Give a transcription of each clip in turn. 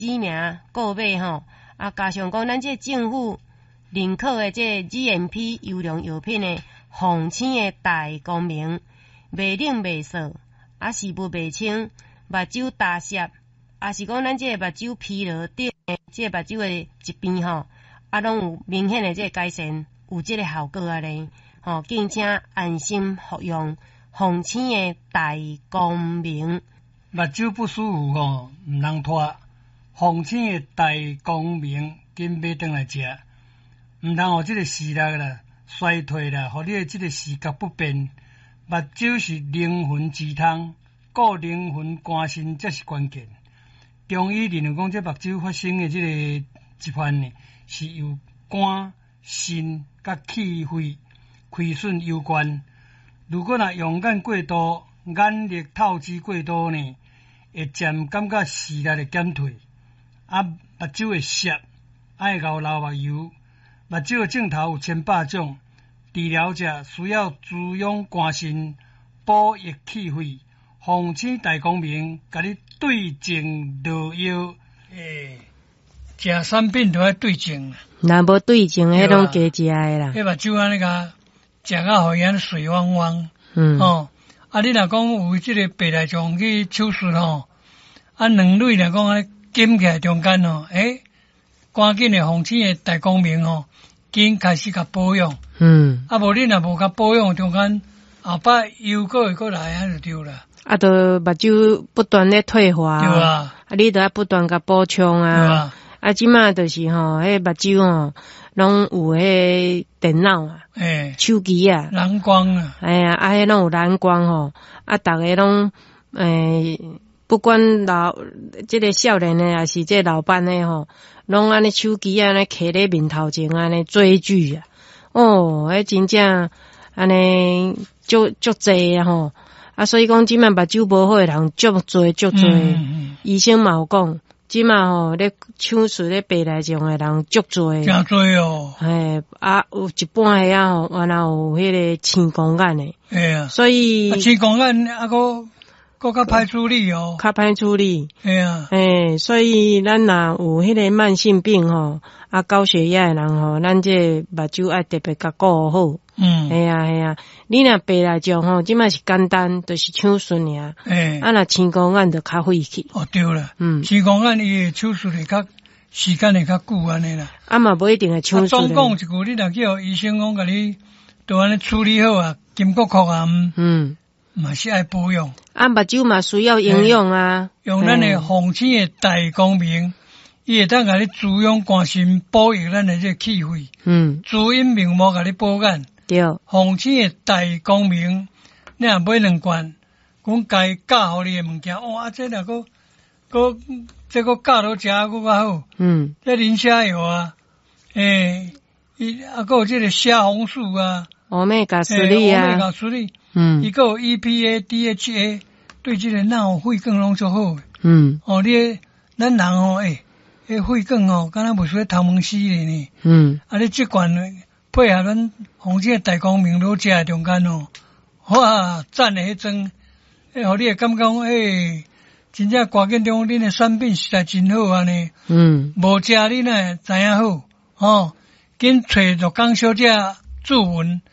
知名购买吼，加上讲咱这政府认可的这 GMP 优良药品的防青的大光明，袂冷袂涩，是不袂清，目睭大涩，是讲咱这目睭疲劳等这目睭的疾病吼，拢有明显的这改善，有这个效果咧。吼，敬请安心服用防青的大光明。 目睭不舒服吼，唔通拖，防青的大光明紧买转来食，唔通互这个视力啦衰退啦，互你的这个视觉不便。目睭是灵魂之汤，顾灵魂肝肾才是关键。中医认为讲，这目睭发生的这个疾患呢，是由肝、肾甲气血亏损有关。如果若用眼过度、眼力透支过度呢，会渐感觉视力的减退，目睭会涩，爱熬流目油。目睭的镜头有千百种，治疗者需要滋养肝肾、补益气血、防青大光明，甲你对症落药。食产品都要对症， 若无对症，迄拢加食的啦。 迄目睭安尼甲食啊，互伊安水汪汪。你若讲有即个白内障去手术吼，两蕊若讲安尼紧起来中间吼，赶紧的防青的大光明吼，紧开始甲保养。无你若无甲保养，中间后摆又会来就对啦。 就目睭不断咧退化。 对啊。 你都要不断甲补充啊。即马就是吼，迄目睭吼，拢有迄电脑啊，手机啊， 蓝光啊， 迄拢有蓝光吼，逐个拢不管这个少年的还是这老板的吼，拢安尼手机安尼摕咧面头前安尼追剧啊，迄真正安尼足济啊吼，所以讲即马目睭无好的人足济，医生嘛有讲。即马吼，咧手术咧白内障的人足多， 真多哦。 有一半个吼，原来有迄个青光眼的。所以青光眼搁较歹处理哦。 较歹处理。所以咱若有迄个慢性病吼，高血压的人吼，咱这目睭爱特别甲顾好。系啊，你若白内障吼，即摆是简单，就是手术尔。若青光眼就较费气。 对啦。青光眼伊的手术会较时间会较久安尼啦。 嘛无一定会手术。 总讲一句，你若叫医生讲甲你都安尼处理好啊，金骨壳啊，嘛是爱保养。 目睭嘛需要营养啊。 用咱的防青的大光明。伊会当甲你滋养肝肾，补益咱的这气血。滋阴明目，甲你保眼。对。防青的大光明，你若买2罐，讲该教互你的物件，这若这个教到食佫较好。这磷虾油啊，佫有这个虾红素啊， 欧米伽3啊， 欧米伽3，伊佫有 EPA、DHA， 对这个脑血管拢足好。咱人吼，血管吼，敢若袂输头毛丝咧呢。你这罐配合咱防青大光明落食的中间哦，哇，赞的迄种，互你会感觉讲，真正关键中恁的产品实在真好安尼。无食你哪会知影好？紧找陆港小姐注文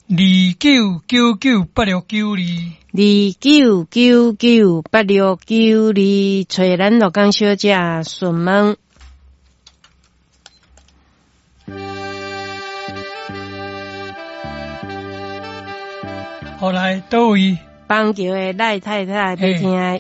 29998692。29998692，找咱陆港小姐询问。 后来倒位？ 邦桥的赖太太要听